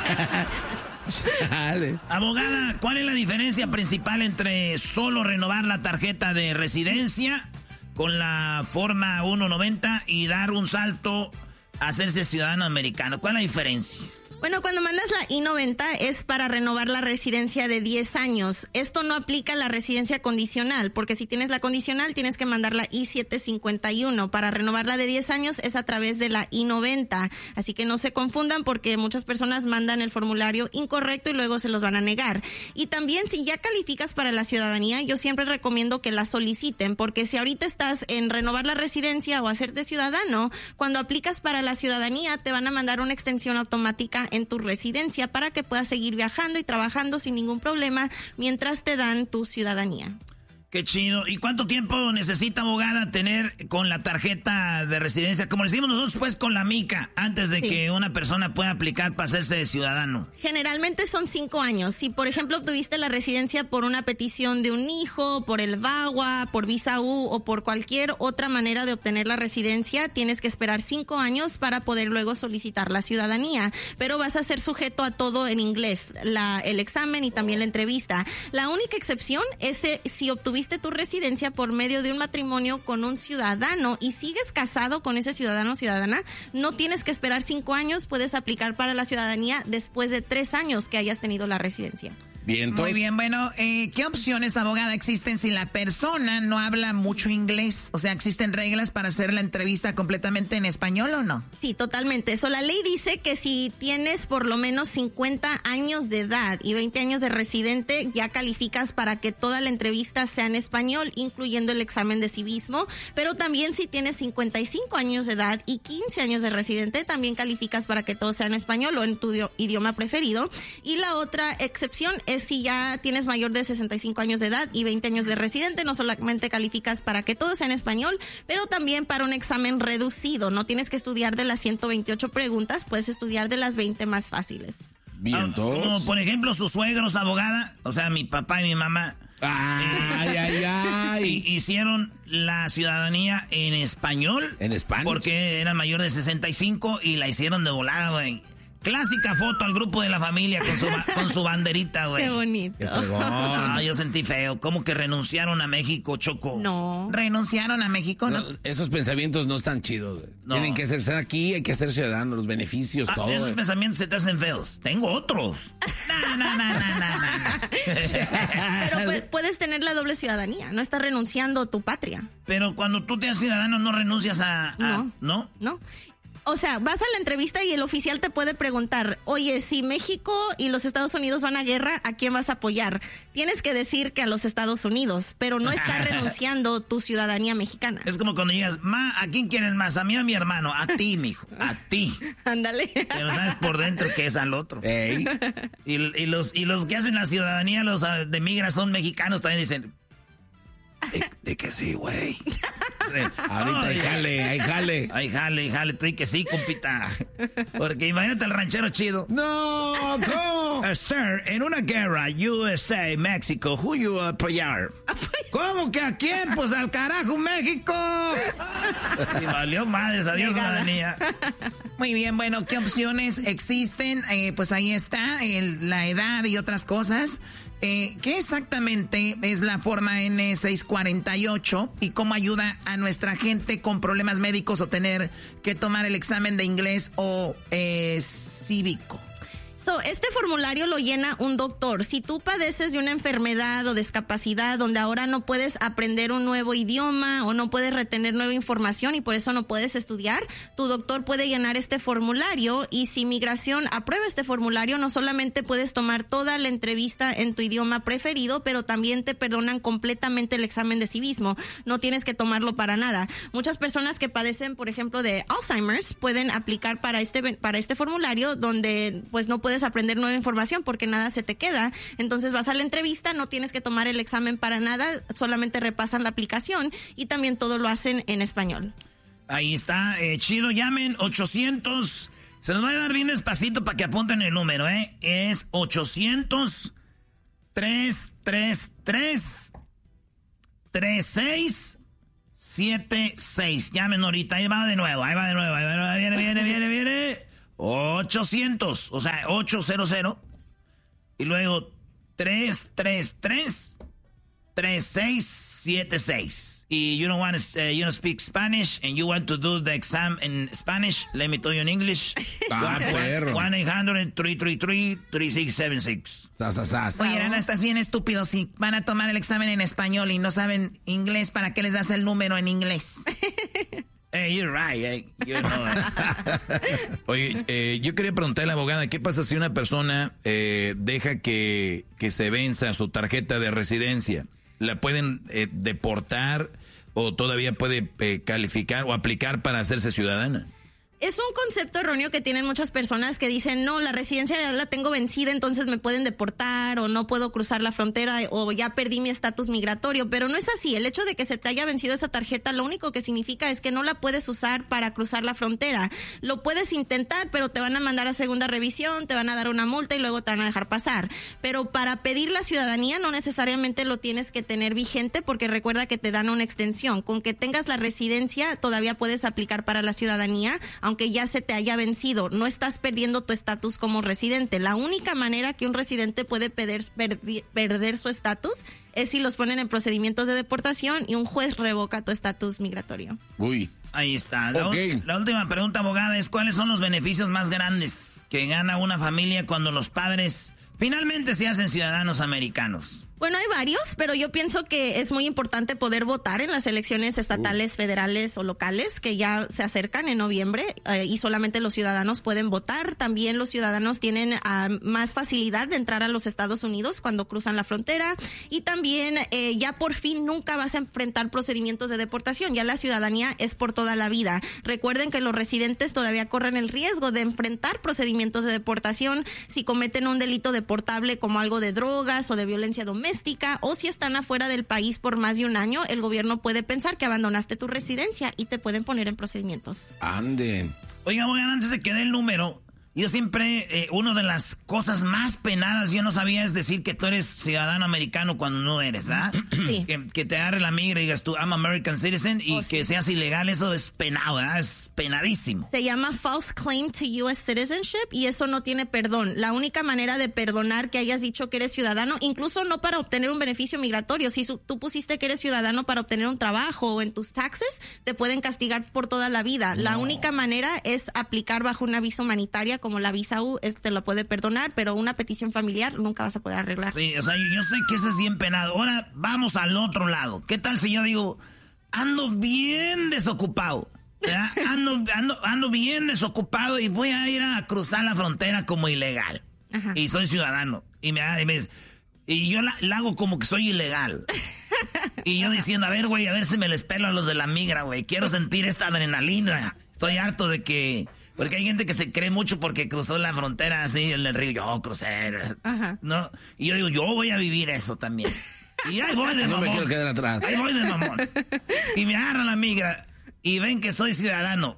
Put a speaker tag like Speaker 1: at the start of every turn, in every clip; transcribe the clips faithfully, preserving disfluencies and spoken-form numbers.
Speaker 1: Abogada, ¿cuál es la diferencia principal entre solo renovar la tarjeta de residencia con la forma ciento noventa y dar un salto a hacerse ciudadano americano? ¿Cuál es la diferencia?
Speaker 2: Bueno, cuando mandas la I noventa es para renovar la residencia de diez años. Esto no aplica a la residencia condicional, porque si tienes la condicional tienes que mandar la I setecientos cincuenta y uno. Para renovar la de diez años es a través de la I noventa. Así que no se confundan porque muchas personas mandan el formulario incorrecto y luego se los van a negar. Y también si ya calificas para la ciudadanía, yo siempre recomiendo que la soliciten, porque si ahorita estás en renovar la residencia o hacerte ciudadano, cuando aplicas para la ciudadanía te van a mandar una extensión automática en tu residencia para que puedas seguir viajando y trabajando sin ningún problema mientras te dan tu ciudadanía.
Speaker 1: Qué chido. ¿Y cuánto tiempo necesita, abogada, tener con la tarjeta de residencia? Como decimos nosotros, pues, con la mica, antes de sí. que una persona pueda aplicar para hacerse ciudadano.
Speaker 2: Generalmente son cinco años. Si, por ejemplo, obtuviste la residencia por una petición de un hijo, por el VAWA, por Visa U o por cualquier otra manera de obtener la residencia, tienes que esperar cinco años para poder luego solicitar la ciudadanía. Pero vas a ser sujeto a todo en inglés, la, el examen y también la entrevista. La única excepción es si obtuviste tu residencia por medio de un matrimonio con un ciudadano y sigues casado con ese ciudadano o ciudadana, no tienes que esperar cinco años, puedes aplicar para la ciudadanía después de tres años que hayas tenido la residencia.
Speaker 3: Bien, entonces... Muy bien, bueno, eh, ¿qué opciones, abogada, existen si la persona no habla mucho inglés? O sea, ¿existen reglas para hacer la entrevista completamente en español o no?
Speaker 2: Sí, totalmente. Eso, la ley dice que si tienes por lo menos cincuenta años de edad y veinte años de residente, ya calificas para que toda la entrevista sea en español, incluyendo el examen de civismo. Pero también si tienes cincuenta y cinco años de edad y quince años de residente, también calificas para que todo sea en español o en tu idioma preferido. Y la otra excepción es si ya tienes mayor de sesenta y cinco años de edad y veinte años de residente, no solamente calificas para que todo sea en español, pero también para un examen reducido. No tienes que estudiar de las ciento veintiocho preguntas, puedes estudiar de las veinte más fáciles.
Speaker 1: Bien, todos. Como por ejemplo sus suegros, abogada, o sea, mi papá y mi mamá.
Speaker 3: Ay, ay, ay.
Speaker 1: Hicieron la ciudadanía en español.
Speaker 3: ¿En español?
Speaker 1: Porque eran mayor de sesenta y cinco y la hicieron de volada, güey. Clásica foto al grupo de la familia con su, con su banderita, güey.
Speaker 2: Qué bonito.
Speaker 3: Qué fregón.
Speaker 1: Ah, yo sentí feo. ¿Cómo que renunciaron a México, Choco?
Speaker 2: No.
Speaker 3: ¿Renunciaron a México? No.
Speaker 4: no esos pensamientos no están chidos, güey.
Speaker 1: No.
Speaker 4: Tienen que ser, ser aquí, hay que ser ciudadanos, los beneficios,
Speaker 1: ah,
Speaker 4: todo.
Speaker 1: Esos
Speaker 4: güey.
Speaker 1: pensamientos se te hacen feos. Tengo otros. No, no, no, no, no, no.
Speaker 2: Pero puedes tener la doble ciudadanía. No estás renunciando a tu patria.
Speaker 1: Pero cuando tú te haces ciudadano, no renuncias a... a
Speaker 2: no.
Speaker 1: ¿No?
Speaker 2: No. O sea, vas a la entrevista y el oficial te puede preguntar, oye, si México y los Estados Unidos van a guerra, ¿a quién vas a apoyar? Tienes que decir que a los Estados Unidos, pero no estás renunciando tu ciudadanía mexicana.
Speaker 1: Es como cuando digas, ma, ¿a quién quieres más? ¿A mí o a mi hermano? A ti, mijo, a ti.
Speaker 2: Ándale.
Speaker 1: Pero sabes por dentro que es al otro. Ey. Y, y, los, y los que hacen la ciudadanía, los de migra, son mexicanos, también dicen... De, de que sí, güey.
Speaker 4: Ahorita hay jale, hay jale.
Speaker 1: Hay jale, hay jale, estoy que sí, compita. Porque imagínate el ranchero chido.
Speaker 4: No, ¿cómo?
Speaker 1: Uh, sir, en una guerra, U S A, México, who you apoyar? ¿Cómo que a quién? Pues al carajo, México. Y valió madres, adiós, ciudadanía.
Speaker 3: Muy bien, bueno, ¿qué opciones existen? Eh, pues ahí está, el, la edad y otras cosas. Eh, ¿Qué exactamente es la forma N seiscientos cuarenta y ocho y cómo ayuda a nuestra gente con problemas médicos o tener que tomar el examen de inglés o eh, cívico?
Speaker 2: So, este formulario lo llena un doctor. Si tú padeces de una enfermedad o discapacidad donde ahora no puedes aprender un nuevo idioma o no puedes retener nueva información y por eso no puedes estudiar, tu doctor puede llenar este formulario y si migración aprueba este formulario, no solamente puedes tomar toda la entrevista en tu idioma preferido, pero también te perdonan completamente el examen de civismo. No tienes que tomarlo para nada. Muchas personas que padecen, por ejemplo, de Alzheimer's pueden aplicar para este, para este formulario donde pues no puedes aprender nueva información porque nada se te queda. Entonces vas a la entrevista, no tienes que tomar el examen para nada, solamente repasan la aplicación y también todo lo hacen en español.
Speaker 1: Ahí está, eh, chido, llamen ochocientos, se los voy a dar bien despacito para que apunten el número, ¿eh? Es ochocientos, tres tres tres, tres seis siete seis. Llamen ahorita, ahí va de nuevo, ahí va de nuevo, ahí va, viene, viene, viene, viene. ochocientos, o sea, ochocientos, y luego tres tres tres, tres seis siete seis. Y you don't want to, uh, you don't speak Spanish and you want to do the exam in Spanish, let me tell you in English.
Speaker 4: Ah, perro.
Speaker 1: one eight hundred, three three three, three six seven six.
Speaker 4: Sas, sas, sas.
Speaker 3: Oye, Erasno, estás bien estúpido. Si van a tomar el examen en español y no saben inglés, ¿para qué les das el número en inglés?
Speaker 1: Hey, you're right. Hey, you know.
Speaker 5: Oye, eh, yo quería preguntarle a la abogada, ¿qué pasa si una persona eh, deja que, que se venza su tarjeta de residencia? ¿La pueden eh, deportar o todavía puede eh, calificar o aplicar para hacerse ciudadana?
Speaker 2: Es un concepto erróneo que tienen muchas personas que dicen, no, la residencia ya la tengo vencida, entonces me pueden deportar o no puedo cruzar la frontera o ya perdí mi estatus migratorio, pero no es así. El hecho de que se te haya vencido esa tarjeta lo único que significa es que no la puedes usar para cruzar la frontera. Lo puedes intentar, pero te van a mandar a segunda revisión, te van a dar una multa y luego te van a dejar pasar. Pero para pedir la ciudadanía no necesariamente lo tienes que tener vigente porque recuerda que te dan una extensión. Con que tengas la residencia todavía puedes aplicar para la ciudadanía, aunque ya se te haya vencido. No estás perdiendo tu estatus como residente. La única manera que un residente puede perder, perdi, perder su estatus es si los ponen en procedimientos de deportación y un juez revoca tu estatus migratorio.
Speaker 4: Uy.
Speaker 1: Ahí está. La,
Speaker 4: Okay.
Speaker 1: la última pregunta, abogada, es ¿cuáles son los beneficios más grandes que gana una familia cuando los padres finalmente se hacen ciudadanos americanos?
Speaker 2: Bueno, hay varios, pero yo pienso que es muy importante poder votar en las elecciones estatales, uh. federales o locales que ya se acercan en noviembre eh, y solamente los ciudadanos pueden votar. También los ciudadanos tienen uh, más facilidad de entrar a los Estados Unidos cuando cruzan la frontera y también eh, ya por fin nunca vas a enfrentar procedimientos de deportación. Ya la ciudadanía es por toda la vida. Recuerden que los residentes todavía corren el riesgo de enfrentar procedimientos de deportación si cometen un delito deportable como algo de drogas o de violencia doméstica. O si están afuera del país por más de un año, el gobierno puede pensar que abandonaste tu residencia y te pueden poner en procedimientos.
Speaker 4: Anden.
Speaker 1: Oiga, abogada, antes de que dé el número, yo siempre, eh, una de las cosas más penadas, yo no sabía, es decir que tú eres ciudadano americano cuando no eres, ¿verdad?
Speaker 2: Sí.
Speaker 1: Que, que te agarre la migra y digas tú, I'm American citizen, y
Speaker 2: oh,
Speaker 1: que
Speaker 2: sí.
Speaker 1: seas ilegal, eso es penado, ¿verdad? Es penadísimo.
Speaker 2: Se llama false claim to U S citizenship y eso no tiene perdón. La única manera de perdonar que hayas dicho que eres ciudadano, incluso no para obtener un beneficio migratorio, si su, tú pusiste que eres ciudadano para obtener un trabajo o en tus taxes, te pueden castigar por toda la vida. No. La única manera es aplicar bajo una visa humanitaria como la visa U, te lo puede perdonar, pero una petición familiar nunca vas a poder arreglar.
Speaker 1: Sí, o sea, yo sé que eso es bien penado. Ahora vamos al otro lado. ¿Qué tal si yo digo, ando bien desocupado? Ando, ando, ando bien desocupado y voy a ir a cruzar la frontera como ilegal. Ajá. Y soy ciudadano. Y me, y me y yo la, la hago como que soy ilegal. Y yo diciendo, a ver, güey, a ver si me les pelo a los de la migra, güey. Quiero sentir esta adrenalina. Estoy harto de que... Porque hay gente que se cree mucho porque cruzó la frontera así en el río. Yo crucé. Ajá. ¿No? Y yo digo, yo voy a vivir eso también. Y ahí voy de mamón.
Speaker 4: No me quiero quedar atrás.
Speaker 1: Ahí voy de mamón. Y me agarran la migra y ven que soy ciudadano.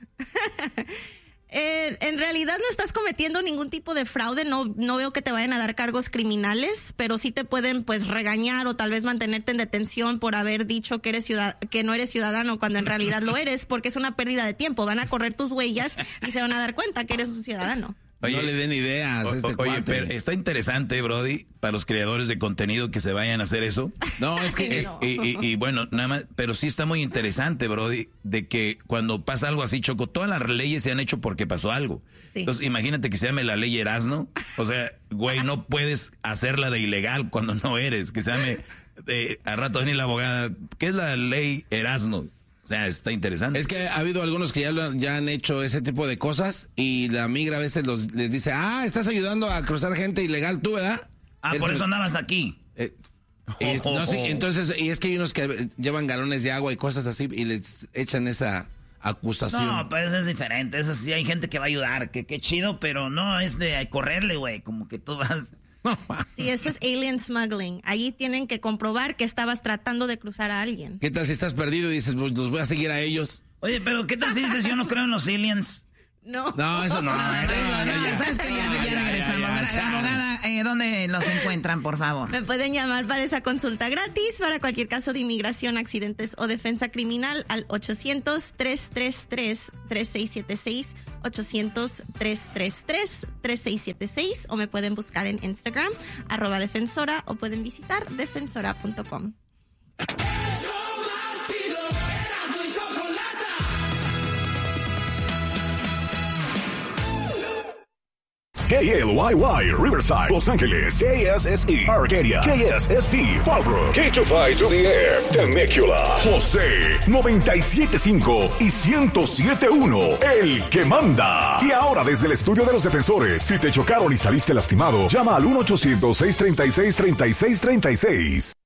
Speaker 2: Eh, en realidad no estás cometiendo ningún tipo de fraude, no, no veo que te vayan a dar cargos criminales, pero sí te pueden pues regañar o tal vez mantenerte en detención por haber dicho que eres ciudad que no eres ciudadano cuando en realidad lo eres, porque es una pérdida de tiempo. Van a correr tus huellas y se van a dar cuenta que eres un ciudadano.
Speaker 4: Oye, no le den ideas a este
Speaker 5: o, Oye, pero está interesante, Brody, para los creadores de contenido que se vayan a hacer eso.
Speaker 4: No, es que...
Speaker 5: Es, y, y, y bueno, nada más, pero sí está muy interesante, Brody, de que cuando pasa algo así, Choco, todas las leyes se han hecho porque pasó algo. Sí. Entonces, imagínate que se llame la ley Erasno. O sea, güey, no puedes hacerla de ilegal cuando no eres. Que se llame, eh, a rato viene la abogada, ¿qué es la ley Erasno? O sea, está interesante.
Speaker 4: Es que ha habido algunos que ya, lo, ya han hecho ese tipo de cosas y la migra a veces los, les dice, ah, estás ayudando a cruzar gente ilegal tú, ¿verdad?
Speaker 1: Ah,
Speaker 4: Eres
Speaker 1: por
Speaker 4: el...
Speaker 1: eso andabas aquí.
Speaker 4: Eh, y, oh, no, sí, entonces, y es que hay unos que llevan galones de agua y cosas así y les echan esa acusación.
Speaker 1: No, pues es diferente. Eso sí, hay gente que va a ayudar. Que qué chido, pero no es de correrle, güey. Como que tú vas...
Speaker 2: Sí, eso es alien smuggling. Allí tienen que comprobar que estabas tratando de cruzar a alguien.
Speaker 4: ¿Qué tal si estás perdido y dices, pues los voy a seguir a ellos?
Speaker 1: Oye, pero ¿qué tal si dices yo no creo en los aliens?
Speaker 2: No.
Speaker 4: No, eso no. no, no, no, no, no
Speaker 3: ¿Sabes qué? Ya, ya, ya regresamos. abogada,
Speaker 1: ya,
Speaker 3: abogada eh, ¿dónde los encuentran, por favor?
Speaker 2: Me pueden llamar para esa consulta gratis para cualquier caso de inmigración, accidentes o defensa criminal al ochocientos, tres tres tres, tres seis siete seis, ochocientos, tres tres tres, tres seis siete seis, o me pueden buscar en Instagram, arroba defensora, o pueden visitar defensora punto com.
Speaker 6: K L Y Y, Riverside, Los Ángeles, K S S E, Arcadia, K S S T, Fallbrook, K two five to the F, Temecula, José, noventa y siete punto cinco y ciento siete punto uno, el que manda. Y ahora desde el estudio de los defensores, si te chocaron y saliste lastimado, llama al uno ochocientos, seiscientos treinta y seis, treinta y seis treinta y seis.